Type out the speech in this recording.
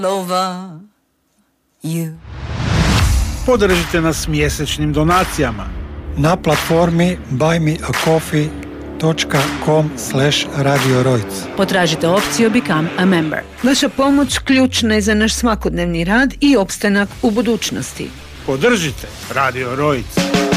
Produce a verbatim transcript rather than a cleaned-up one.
over you. Podržite nas mjesečnim donacijama na platformi buy me a coffee dot com slash radio rojc. Potražite opciju Become a Member. Vaša pomoć ključna je za naš svakodnevni rad i opstanak u budućnosti. Podržite Radio Rojc.